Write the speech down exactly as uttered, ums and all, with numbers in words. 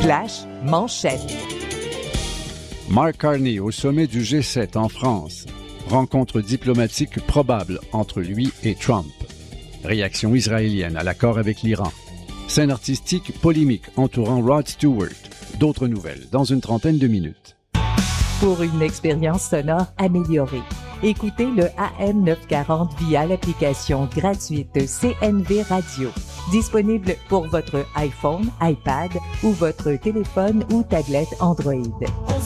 Flash manchette. Mark Carney au sommet du G sept en France. Rencontre diplomatique probable entre lui et Trump. Réaction israélienne à l'accord avec l'Iran. Scène artistique polémique entourant Rod Stewart. D'autres nouvelles dans une trentaine de minutes. Pour une expérience sonore améliorée, écoutez le A M neuf cent quarante via l'application gratuite C N V Radio. Disponible pour votre iPhone, iPad ou votre téléphone ou tablette Android.